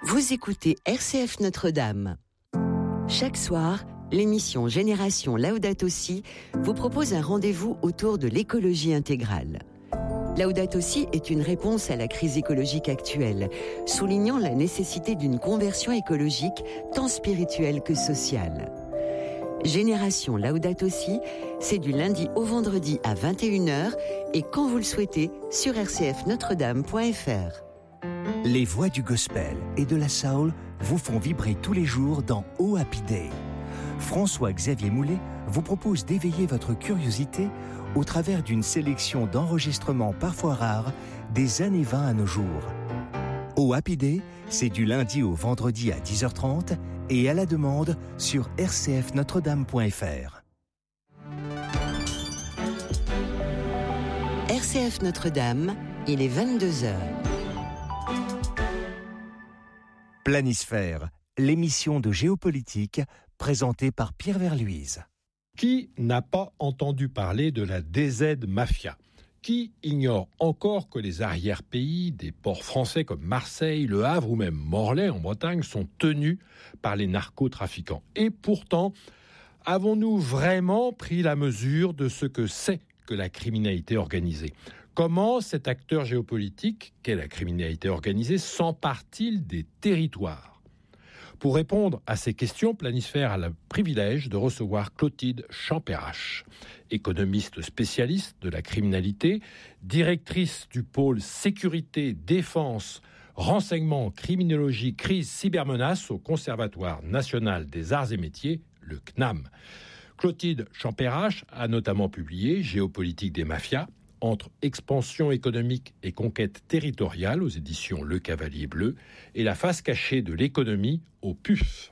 Vous écoutez RCF Notre-Dame. Chaque soir, l'émission Génération Laudato Si vous propose un rendez-vous autour de l'écologie intégrale. Laudato Si est une réponse à la crise écologique actuelle, soulignant la nécessité d'une conversion écologique tant spirituelle que sociale. Génération Laudato Si, c'est du lundi au vendredi à 21h et quand vous le souhaitez sur rcfnotredame.fr. Les voix du gospel et de la soul vous font vibrer tous les jours dans Oh Happy Day. François-Xavier Moulet vous propose d'éveiller votre curiosité au travers d'une sélection d'enregistrements parfois rares des années 20 à nos jours. Oh Happy Day, c'est du lundi au vendredi à 10h30 et à la demande sur rcfnotredame.fr. RCF Notre-Dame, il est 22h. Planisphère, l'émission de géopolitique présentée par Pierre Verluise. Qui n'a pas entendu parler de la DZ Mafia ? Qui ignore encore que les arrière-pays des ports français comme Marseille, Le Havre ou même Morlaix en Bretagne sont tenus par les narcotrafiquants ? Et pourtant, avons-nous vraiment pris la mesure de ce que c'est que la criminalité organisée ? Comment cet acteur géopolitique, qu'est la criminalité organisée, s'empare-t-il des territoires ? Pour répondre à ces questions, Planisphère a le privilège de recevoir Clotilde Champérache, économiste spécialiste de la criminalité, directrice du pôle sécurité, défense, renseignement, criminologie, crise, cybermenace au Conservatoire national des arts et métiers, le CNAM. Clotilde Champérache a notamment publié « Géopolitique des mafias », entre expansion économique et conquête territoriale aux éditions Le Cavalier Bleu et la face cachée de l'économie au PUF.